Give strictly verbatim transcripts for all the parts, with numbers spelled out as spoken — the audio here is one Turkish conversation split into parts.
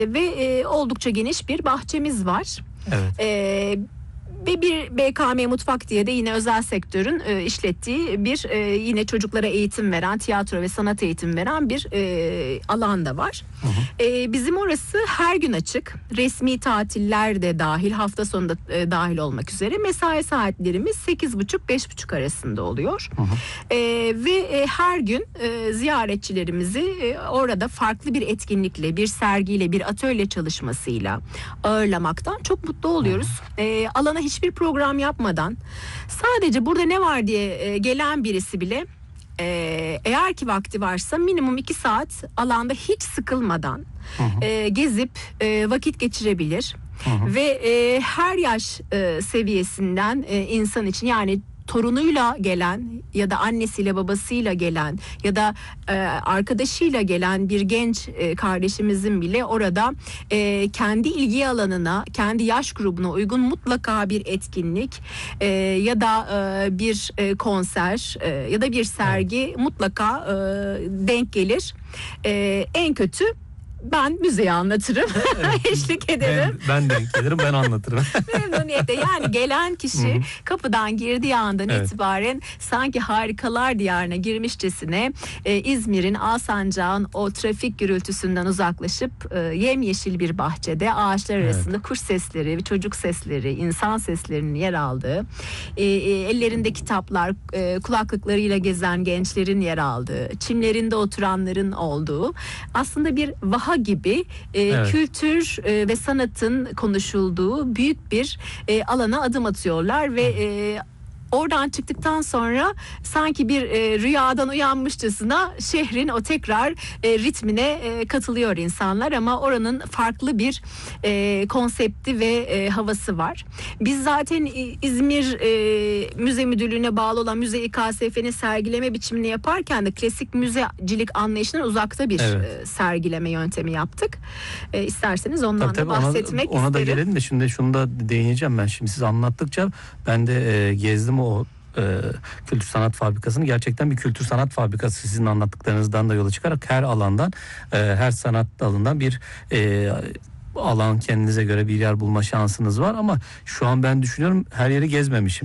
ve e, oldukça geniş bir bahçemiz var. Evet. E, Ve bir B K M Mutfak diye de yine özel sektörün e, işlettiği bir e, yine çocuklara eğitim veren, tiyatro ve sanat eğitim veren bir e, alan da var. Hı hı. E, bizim orası her gün açık. Resmi tatiller de dahil, hafta sonu da e, dahil olmak üzere. Mesai saatlerimiz sekiz buçuk beş buçuk arasında oluyor. Hı hı. E, ve e, her gün e, ziyaretçilerimizi e, orada farklı bir etkinlikle, bir sergiyle, bir atölye çalışmasıyla ağırlamaktan çok mutlu oluyoruz. Hı hı. E, alana hiçbir program yapmadan sadece burada ne var diye e, gelen birisi bile e, eğer ki vakti varsa minimum iki saat alanda hiç sıkılmadan hı hı. E, gezip e, vakit geçirebilir. Hı hı. Ve e, her yaş e, seviyesinden e, insan için, yani torunuyla gelen ya da annesiyle babasıyla gelen ya da e, arkadaşıyla gelen bir genç e, kardeşimizin bile orada e, kendi ilgi alanına, kendi yaş grubuna uygun mutlaka bir etkinlik e, ya da e, bir e, konser e, ya da bir sergi evet. mutlaka e, denk gelir. E, en kötü ben müzeyi anlatırım, evet, eşlik ederim. Ben, ben denk gelirim, ben anlatırım. Memnuniyetle. Yani gelen kişi Hı-hı. kapıdan girdiği andan evet. itibaren sanki harikalar diyarına girmişçesine e, İzmir'in, Alsancak'ın o trafik gürültüsünden uzaklaşıp e, yemyeşil bir bahçede ağaçlar evet. arasında kuş sesleri, çocuk sesleri, insan seslerinin yer aldığı, e, e, ellerinde kitaplar, e, kulaklıklarıyla gezen gençlerin yer aldığı, çimlerinde oturanların olduğu aslında bir vaha gibi e, evet. kültür e, ve sanatın konuşulduğu büyük bir e, alana adım atıyorlar ve e, oradan çıktıktan sonra sanki bir e, rüyadan uyanmışçasına şehrin o tekrar e, ritmine e, katılıyor insanlar, ama oranın farklı bir e, konsepti ve e, havası var. Biz zaten İzmir e, Müze Müdürlüğü'ne bağlı olan Müze İ K S F'nin sergileme biçimini yaparken de klasik müzecilik anlayışından uzakta bir evet. e, sergileme yöntemi yaptık. E, isterseniz ondan tabii, da tabii bahsetmek ona, ona isterim. Ona da gelelim de şimdi şunu da değineceğim ben. Şimdi siz anlattıkça ben de e, gezdim o e, kültür sanat fabrikasını. Gerçekten bir kültür sanat fabrikası, sizin anlattıklarınızdan da yola çıkarak her alandan e, her sanat dalından bir e, alan, kendinize göre bir yer bulma şansınız var, ama şu an ben düşünüyorum her yeri gezmemişim.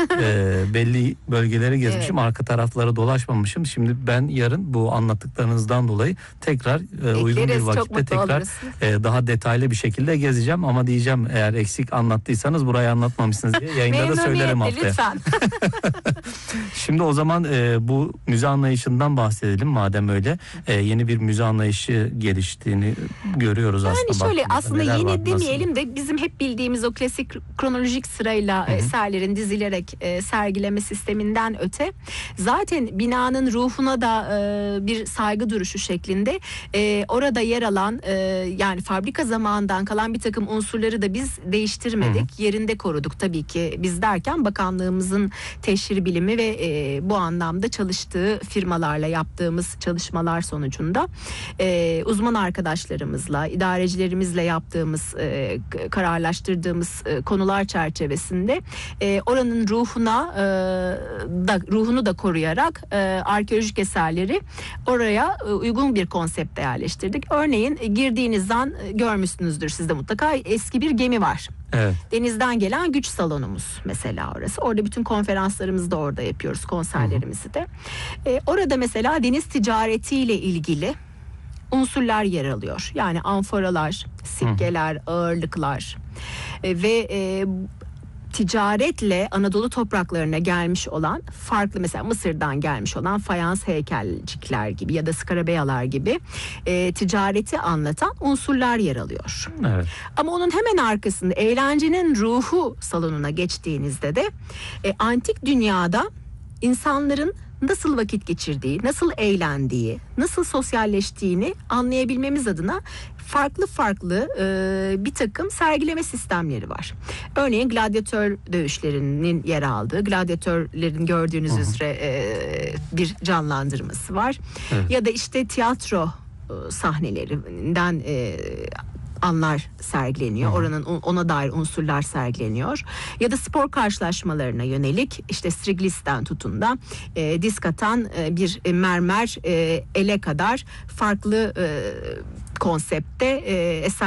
e, belli bölgeleri gezmişim, evet. arka taraflara dolaşmamışım. Şimdi ben yarın bu anlattıklarınızdan dolayı tekrar e, uygun bir vakitte tekrar e, daha detaylı bir şekilde gezeceğim, ama diyeceğim eğer eksik anlattıysanız burayı anlatmamışsınız diye yayında da söylerim haftaya. Lütfen. Şimdi o zaman e, bu müze anlayışından bahsedelim madem öyle. E, yeni bir müze anlayışı geliştiğini görüyoruz yani aslında. Yani şöyle Bak, aslında yeni var, demeyelim de bizim hep bildiğimiz o klasik kronolojik sırayla Hı-hı. eserlerin dizilerek e, sergileme sisteminden öte zaten binanın ruhuna da e, bir saygı duruşu şeklinde e, orada yer alan e, yani fabrika zamanından kalan bir takım unsurları da biz değiştirmedik. Hı-hı. Yerinde koruduk tabii ki, biz derken bakanlığımızın teşhir bilimi ve e, bu anlamda çalıştığı firmalarla yaptığımız çalışmalar sonucunda e, uzman arkadaşlarımızla, idarecilerimizle yaptığımız, e, kararlaştırdığımız e, konular çerçevesinde e, oranın ruhuna e, da ruhunu da koruyarak e, arkeolojik eserleri oraya e, uygun bir konsepte yerleştirdik. Örneğin e, girdiğiniz an e, görmüşsünüzdür siz de mutlaka, eski bir gemi var. Evet. Denizden gelen güç salonumuz mesela orası. Orada bütün konferanslarımızı da orada yapıyoruz, konserlerimizi de. E, orada mesela deniz ticaretiyle ilgili unsurlar yer alıyor. Yani amforalar, sikkeler, Hı. ağırlıklar e, ve e, ticaretle Anadolu topraklarına gelmiş olan farklı, mesela Mısır'dan gelmiş olan fayans heykelcikler gibi ya da skarabeyalar gibi e, ticareti anlatan unsurlar yer alıyor. Evet. Ama onun hemen arkasında eğlencenin ruhu salonuna geçtiğinizde de e, antik dünyada insanların nasıl vakit geçirdiği, nasıl eğlendiği, nasıl sosyalleştiğini anlayabilmemiz adına farklı farklı e, bir takım sergileme sistemleri var. Örneğin gladyatör dövüşlerinin yer aldığı, gladyatörlerin gördüğünüz Hı-hı. üzere e, bir canlandırması var. Evet. Ya da işte tiyatro e, sahnelerinden e, anlar sergileniyor. Hı. Oranın ona dair unsurlar sergileniyor. Ya da spor karşılaşmalarına yönelik işte Strigliss'ten tutun da e, disk atan e, bir e, mermer e, ele kadar farklı e, konsepte e, eser